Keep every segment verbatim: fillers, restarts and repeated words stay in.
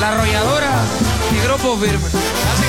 La Arrolladora y Grupo Firme. Así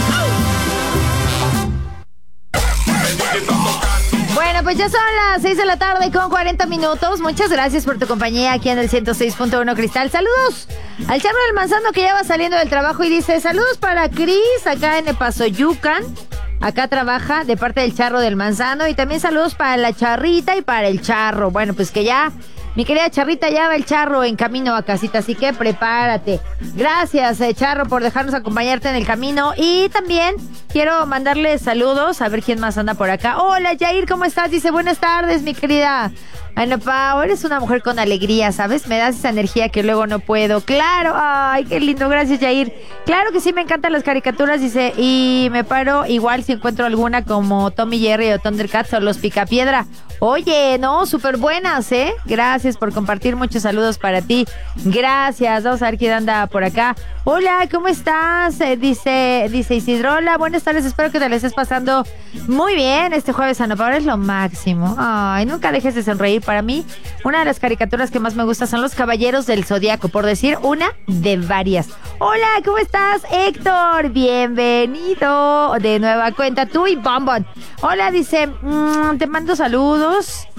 nada. Bueno, pues ya son las seis de la tarde con cuarenta minutos. Muchas gracias por tu compañía aquí en el ciento seis punto uno Cristal. Saludos al Charro del Manzano que ya va saliendo del trabajo y dice: saludos para Cris acá en Epazoyucan. Acá trabaja de parte del Charro del Manzano. Y también saludos para la Charrita y para el Charro. Bueno, pues que ya, mi querida Charrita, ya va el Charro en camino a casita, así que prepárate. Gracias, eh, Charro, por dejarnos acompañarte en el camino. Y también quiero mandarle saludos, a ver quién más anda por acá. Hola, Yair, ¿cómo estás? Dice: buenas tardes, mi querida Ana Pao, eres una mujer con alegría, ¿sabes? Me das esa energía que luego no puedo. Claro, ay, qué lindo, gracias, Yair. Claro que sí, me encantan las caricaturas, dice, y me paro igual si encuentro alguna como Tommy Jerry o Thundercats o Los Picapiedra. Oye, no, súper buenas, ¿eh? Gracias por compartir, muchos saludos para ti. Gracias, vamos a ver quién anda por acá. Hola, ¿cómo estás? Eh, dice, dice Isidro, hola, buenas tardes, espero que te la estés pasando muy bien este jueves. Ana Paula es lo máximo. Ay, nunca dejes de sonreír. Para mí, una de las caricaturas que más me gusta son Los Caballeros del Zodiaco, por decir una de varias. Hola, ¿cómo estás, Héctor? Bienvenido de nueva cuenta, tú y Bombón. Hola, dice, mmm, te mando saludos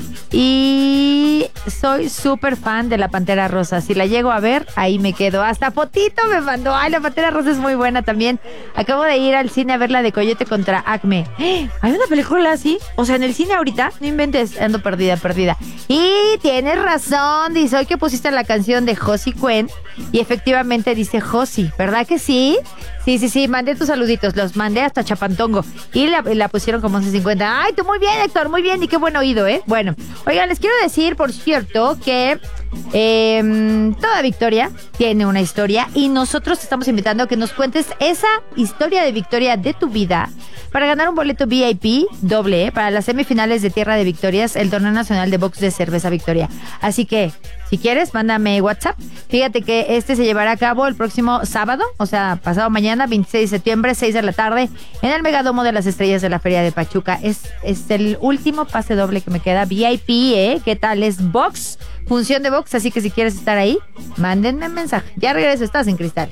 y soy súper fan de la Pantera Rosa. Si la llego a ver, ahí me quedo. Hasta fotito me mandó. Ay, la Pantera Rosa es muy buena también. Acabo de ir al cine a ver la de Coyote contra Acme. ¿Hay una película así? O sea, en el cine ahorita, no inventes, ando perdida, perdida. Y tienes razón, dice, hoy que pusiste la canción de Josie Cuen, y efectivamente dice Josie, ¿verdad que sí? Sí, sí, sí, mandé tus saluditos, los mandé hasta Chapantongo, y la, la pusieron como once cincuenta. Ay, tú muy bien, Héctor, muy bien, y qué buen oído, ¿eh? Bueno, oigan, les quiero decir, por cierto, que eh, toda victoria tiene una historia, y nosotros te estamos invitando a que nos cuentes esa historia de victoria de tu vida, para ganar un boleto V I P doble, ¿eh? Para las semifinales de Tierra de Victorias, el Torneo Nacional de Box de Cerveza Victoria. Así que, si quieres, mándame WhatsApp. Fíjate que este se llevará a cabo el próximo sábado, o sea, pasado mañana, veintiséis de septiembre, seis de la tarde, en el Megadomo de las Estrellas de la Feria de Pachuca. Es, es el último pase doble que me queda, V I P, ¿eh? ¿Qué tal? Es box, función de box, así que si quieres estar ahí, mándenme un mensaje. Ya regreso, estás en Cristal.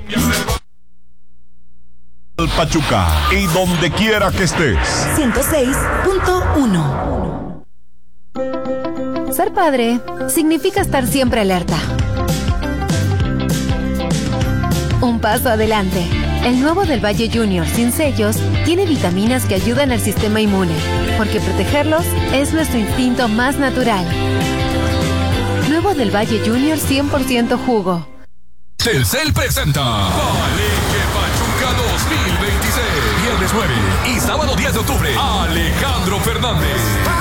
Pachuca, y donde quiera que estés. ciento seis punto uno. Ser padre significa estar siempre alerta. Un paso adelante. El nuevo del Valle Junior sin sellos tiene vitaminas que ayudan al sistema inmune, porque protegerlos es nuestro instinto más natural. Nuevo del Valle Junior cien por ciento jugo. Telcel presenta Palenque Pachuca dos mil veintiséis. Viernes nueve y sábado diez de octubre. Alejandro Fernández.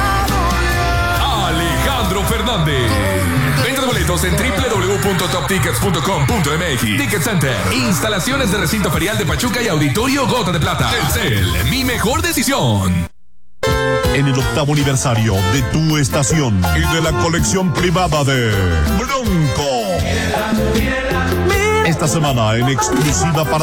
Alejandro Fernández. Venta de boletos en doble u doble u doble u punto top tickets punto com punto m x. Ticket Center. Instalaciones de recinto ferial de Pachuca y Auditorio Gota de Plata. Telcel, mi mejor decisión. En el octavo aniversario de tu estación y de la colección privada de Bronco. Esta semana en exclusiva para